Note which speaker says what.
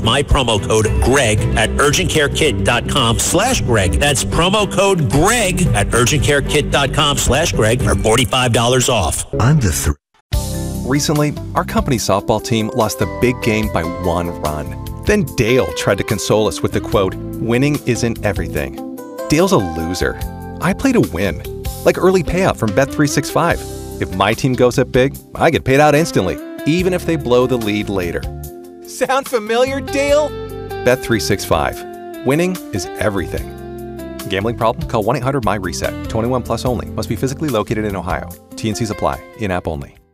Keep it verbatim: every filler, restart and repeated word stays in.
Speaker 1: my promo code Greg at urgentcarekit.com slash Greg. That's promo code Greg at urgentcarekit.com slash Greg for forty-five dollars off.
Speaker 2: I'm the three.
Speaker 3: Recently, our company softball team lost the big game by one run. Then Dale tried to console us with the quote, "Winning isn't everything." Dale's a loser. I play to win. Like early payout from Bet three sixty-five. If my team goes up big, I get paid out instantly, even if they blow the lead later. Sound familiar, Dale? Bet three sixty-five. Winning is everything. Gambling problem? Call one eight hundred M Y RESET. twenty-one plus only. Must be physically located in Ohio. T and Cs apply. In-app only.